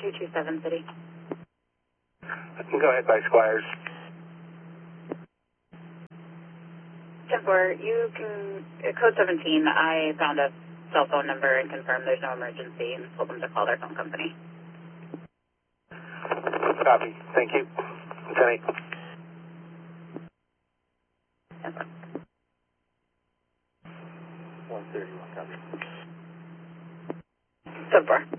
227 City. Go ahead by Squires. 10-4, you can, code 17, I found a cell phone number and confirmed there's no emergency and told them to call their phone company. Copy. Thank you. 10-8. 10-4. 131, copy. 10-4.